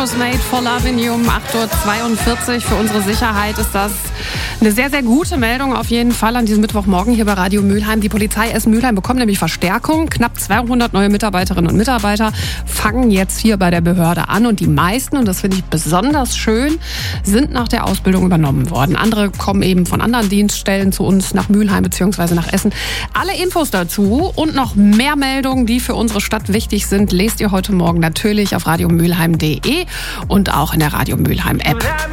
was made for loving you um 8.42 Uhr. Für unsere Sicherheit ist das eine sehr, sehr gute Meldung auf jeden Fall an diesem Mittwochmorgen hier bei Radio Mülheim. Die Polizei Essen-Mülheim bekommt nämlich Verstärkung. Knapp 200 neue Mitarbeiterinnen und Mitarbeiter fangen jetzt hier bei der Behörde an. Und die meisten, und das finde ich besonders schön, sind nach der Ausbildung übernommen worden. Andere kommen eben von anderen Dienststellen zu uns nach Mülheim bzw. nach Essen. Alle Infos dazu und noch mehr Meldungen, die für unsere Stadt wichtig sind, lest ihr heute Morgen natürlich auf radiomülheim.de und auch in der Radio Mülheim App.